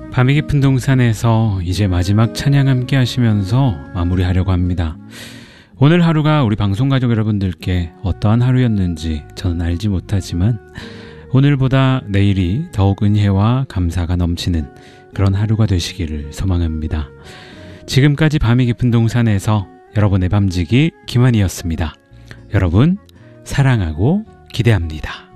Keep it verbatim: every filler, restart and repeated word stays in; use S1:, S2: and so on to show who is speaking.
S1: 밤이 깊은 동산에서 이제 마지막 찬양 함께 하시면서 마무리하려고 합니다. 오늘 하루가 우리 방송가족 여러분들께 어떠한 하루였는지 저는 알지 못하지만 오늘보다 내일이 더욱 은혜와 감사가 넘치는 그런 하루가 되시기를 소망합니다. 지금까지 밤이 깊은 동산에서 여러분의 밤지기 김한이었습니다. 여러분 사랑하고 기대합니다.